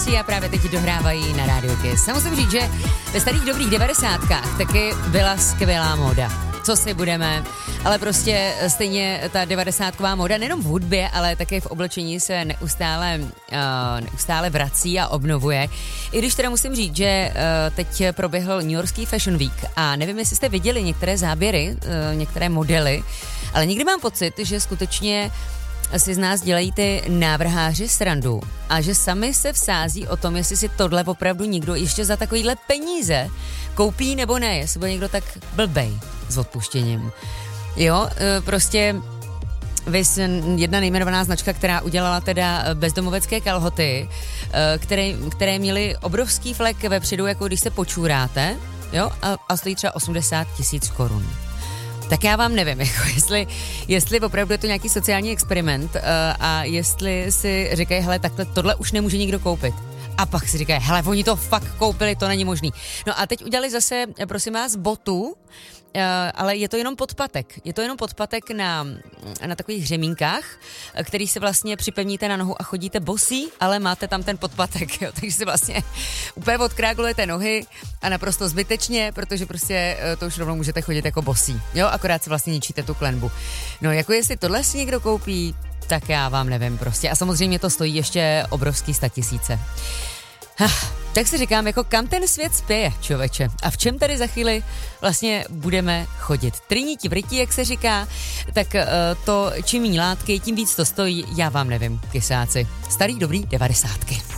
a právě teď dohrávají na Rádiu Kiss. A musím říct, že ve starých dobrých 90kách taky byla skvělá móda. Co si budeme, ale prostě stejně ta 90ková móda nejenom v hudbě, ale také v oblečení se neustále vrací a obnovuje. I když teda musím říct, že teď proběhl New Yorkský Fashion Week a nevím, jestli jste viděli některé záběry, některé modely, ale někdy mám pocit, že skutečně si z nás dělají ty návrháři srandu a že sami se vsází o tom, jestli si tohle opravdu někdo ještě za takovýhle peníze koupí nebo ne, jestli bude někdo tak blbej s odpuštěním. Jo, prostě jedna nejmenovaná značka, která udělala teda bezdomovecké kalhoty, které měly obrovský flek vepředu, jako když se počůráte, jo, a stojí třeba 80 000 korun. Tak já vám nevím, jako jestli opravdu je to nějaký sociální experiment a jestli si říkají, hele, takhle tohle už nemůže nikdo koupit. A pak si říkají, hele, oni to fakt koupili, to není možný. No a teď udělali zase, prosím vás, botu, ale je to jenom podpatek. Je to jenom podpatek na takových hřemínkách, který se vlastně připevníte na nohu a chodíte bosí, ale máte tam ten podpatek, jo, takže si vlastně úplně odkráglujete nohy a naprosto zbytečně, protože prostě to už rovnou můžete chodit jako bosí, jo, akorát si vlastně ničíte tu klenbu. No jako jestli tohle si někdo koupí, tak já vám nevím prostě. A samozřejmě to stojí ještě obrovský 100 000. Tak si říkám, jako kam ten svět spěje, člověče. A v čem tady za chvíli vlastně budeme chodit? Tryníti vrytí, jak se říká, tak to čím méně látky, tím víc to stojí, já vám nevím, kysáci. Starý dobrý 90ky.